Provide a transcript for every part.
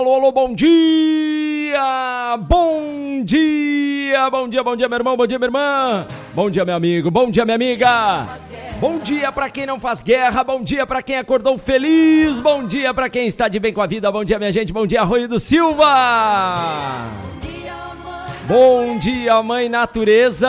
Alô, alô, bom dia! Bom dia! Bom dia, bom dia, meu irmão, bom dia, minha irmã! Bom dia, meu amigo, bom dia, minha amiga! Bom dia pra quem não faz guerra, bom dia pra quem acordou feliz, bom dia pra quem está de bem com a vida, bom dia, minha gente, bom dia, Arroio do Silva! Bom dia, mãe natureza!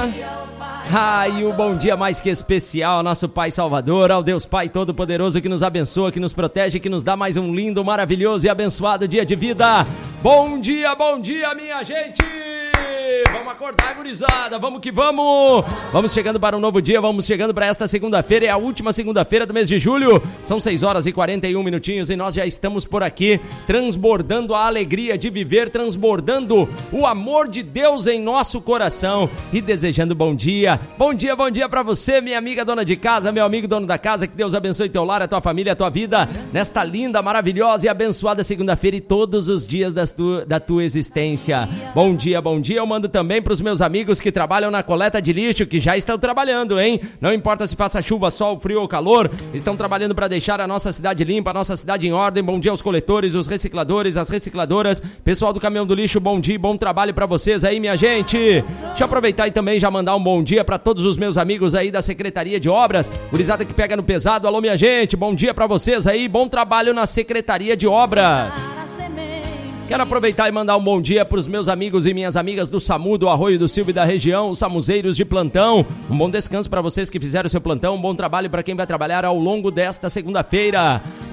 E um bom dia mais que especial ao nosso Pai Salvador, ao Deus Pai Todo-Poderoso que nos abençoa, que nos protege, que nos dá mais um lindo, maravilhoso e abençoado dia de vida. Bom dia, minha gente! Vamos acordar, gurizada, vamos que vamos! Vamos chegando para um novo dia, vamos chegando para esta segunda-feira, é a última segunda-feira do mês de julho, são 6 horas e 41 minutinhos e nós já estamos por aqui, transbordando a alegria de viver, transbordando o amor de Deus em nosso coração e desejando bom dia para você, minha amiga dona de casa, meu amigo dono da casa, que Deus abençoe teu lar, a tua família, a tua vida, nesta linda, maravilhosa e abençoada segunda-feira e todos os dias da tua existência. Bom dia, eu mando também para os meus amigos que trabalham na coleta de lixo, que já estão trabalhando, hein? Não importa se faça chuva, sol, frio ou calor, estão trabalhando para deixar a nossa cidade limpa, a nossa cidade em ordem. Bom dia aos coletores, os recicladores, as recicladoras, pessoal do caminhão do lixo, bom dia, bom trabalho para vocês aí, minha gente. Deixa eu aproveitar e também já mandar um bom dia para todos os meus amigos aí da Secretaria de Obras, gurizada que pega no pesado, alô minha gente, bom dia para vocês aí, bom trabalho na Secretaria de Obras. Quero aproveitar e mandar um bom dia para os meus amigos e minhas amigas do SAMU, do Arroio do Silva e da região, os samuzeiros de plantão. Um bom descanso para vocês que fizeram o seu plantão, um bom trabalho para quem vai trabalhar ao longo desta segunda-feira.